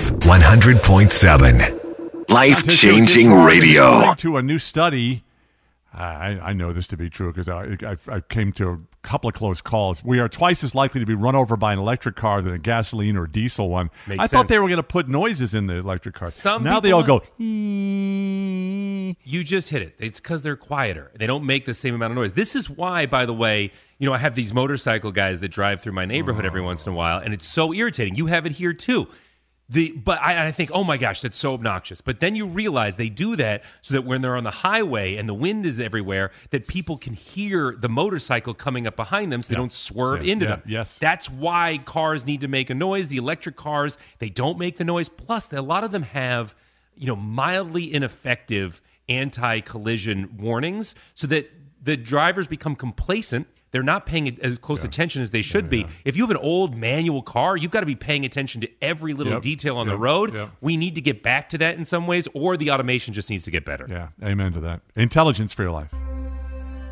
Life 100.7. Life-changing radio. To a new study, I know this to be true because I came to a couple of close calls. We are twice as likely to be run over by an electric car than a gasoline or diesel one. I thought they were going to put noises in the electric cars. Now they all go. You just hit it. It's because they're quieter. They don't make the same amount of noise. This is why, by the way, I have these motorcycle guys that drive through my neighborhood every once in a while, and it's so irritating. You have it here too. But I think, oh my gosh, that's so obnoxious. But then you realize they do that so that when they're on the highway and the wind is everywhere, that people can hear the motorcycle coming up behind them so they don't swerve into them. Yes. That's why cars need to make a noise. The electric cars, they don't make the noise. Plus, a lot of them have, mildly ineffective anti-collision warnings so that the drivers become complacent. They're not paying as close attention as they should be. If you have an old manual car, you've got to be paying attention to every little detail on the road. We need to get back to that in some ways, or the automation just needs to get better. Yeah, amen to that. Intelligence for your life.